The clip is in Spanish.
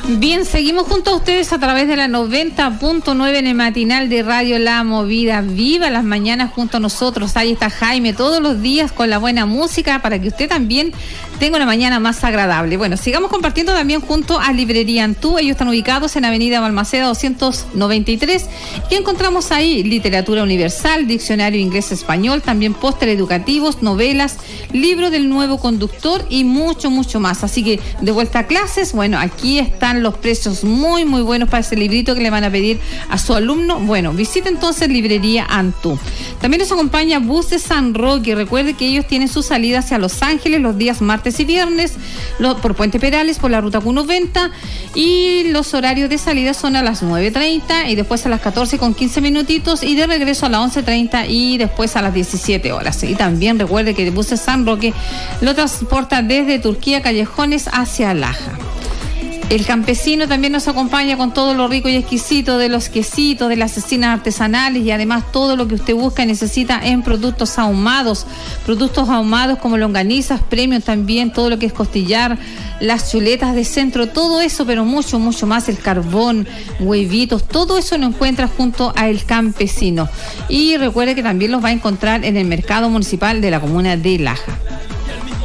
Bien, seguimos junto a ustedes a través de la 90.9 en el matinal de Radio La Movida. Viva las mañanas junto a nosotros. Ahí está Jaime todos los días con la buena música para que usted también tenga una mañana más agradable. Bueno, sigamos compartiendo también junto a Librería Antú. Ellos están ubicados en Avenida Balmaceda 293 y encontramos ahí literatura universal, diccionario inglés-español, también póster educativos, novelas, libro del nuevo conductor y mucho, mucho más. Así que de vuelta a clases, bueno, aquí están los precios muy, muy buenos para ese librito que le van a pedir a su alumno. Bueno, visite entonces Librería Antú. También nos acompaña Bus de San Roque. Recuerde que ellos tienen su salida hacia Los Ángeles los días martes y viernes, por Puente Perales, por la ruta Q90, y los horarios de salida son a las 9:30 y después a las 14:15 minutitos y de regreso a las 11:30 y después a las 17 horas. Y también recuerde que Bus de San Roque lo transporta desde Turquía Callejones hacia Laja. El campesino también nos acompaña con todo lo rico y exquisito de los quesitos, de las cecinas artesanales y además todo lo que usted busca y necesita en productos ahumados como longanizas, premium también, todo lo que es costillar, las chuletas de centro, todo eso, pero mucho, mucho más, el carbón, huevitos, todo eso lo encuentra junto a El Campesino. Y recuerde que también los va a encontrar en el mercado municipal de la comuna de Laja.